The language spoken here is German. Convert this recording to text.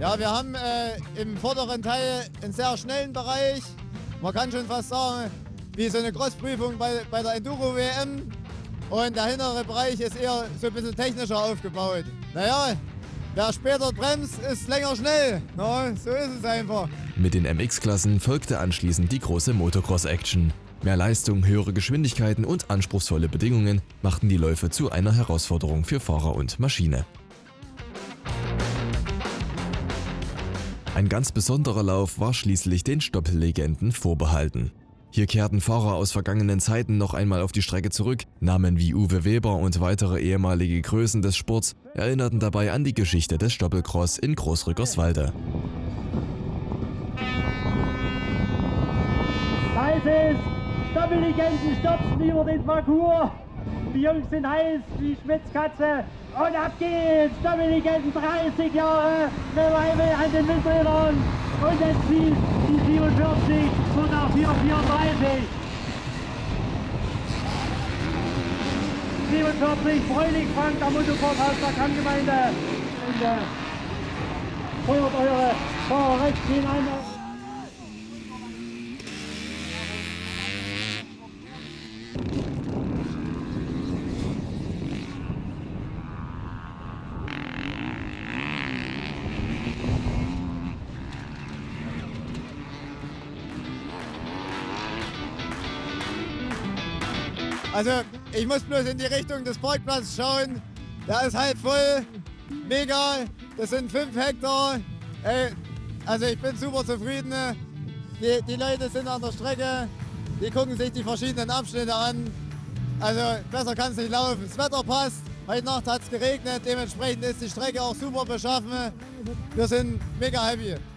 Ja, wir haben im vorderen Teil einen sehr schnellen Bereich. Man kann schon fast sagen, wie so eine Crossprüfung bei der Enduro-WM. Und der hintere Bereich ist eher so ein bisschen technischer aufgebaut. Naja, wer später bremst, ist länger schnell. No, so ist es einfach. Mit den MX-Klassen folgte anschließend die große Motocross-Action. Mehr Leistung, höhere Geschwindigkeiten und anspruchsvolle Bedingungen machten die Läufe zu einer Herausforderung für Fahrer und Maschine. Ein ganz besonderer Lauf war schließlich den Stoppellegenden vorbehalten. Hier kehrten Fahrer aus vergangenen Zeiten noch einmal auf die Strecke zurück. Namen wie Uwe Weber und weitere ehemalige Größen des Sports erinnerten dabei an die Geschichte des Stoppelcross in Großrückerswalde. Heiß ist, Stoppellegenden stopfen über den Parcours. Die Jungs sind heiß wie Schmitzkatze. Und ab geht's! Stoppellegenden 30 Jahre Revival an den Mittelrädern. Und jetzt zieht die 47 von der 434. 47 Bräunig Frank, der Motocross aus der Kammgemeinde. Und feuert eure Fahrer rechts hinein. Also, ich muss bloß in die Richtung des Parkplatzes schauen. Der ist halt voll. Mega. Das sind 5 Hektar. Ey, also ich bin super zufrieden. Die Leute sind an der Strecke. Die gucken sich die verschiedenen Abschnitte an. Also, besser kann es nicht laufen. Das Wetter passt. Heute Nacht hat es geregnet. Dementsprechend ist die Strecke auch super beschaffen. Wir sind mega happy.